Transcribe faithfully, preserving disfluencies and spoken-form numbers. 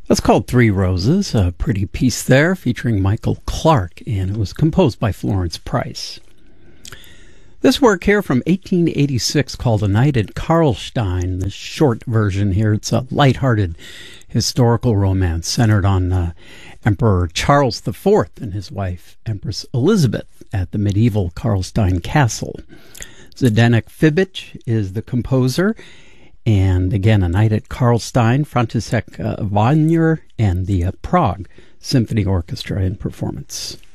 That's called Three Roses, a pretty piece there featuring Michael Clark, and it was composed by Florence Price. This work here from eighteen eighty-six called A Night at Karlstein, the short version here, it's a lighthearted historical romance centered on uh, Emperor Charles the Fourth and his wife, Empress Elizabeth, at the medieval Karlstein Castle. Zdenek Fibic is the composer, and again, A Night at Karlstein, František uh, Wagner, and the uh, Prague Symphony Orchestra in performance.